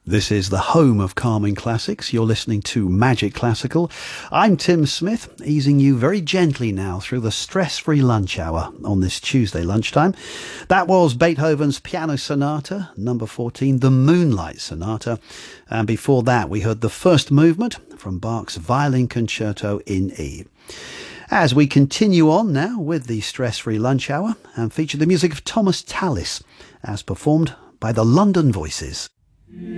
This is the home of calming classics. You're listening to Magic Classical. I'm Tim Smith, easing you very gently now through the stress-free lunch hour on this Tuesday lunchtime. That was Beethoven's Piano Sonata, number 14, the Moonlight Sonata. And before that, we heard the first movement from Bach's Violin Concerto in E. As we continue on now with the stress-free lunch hour and feature the music of Thomas Tallis as performed by the London Voices.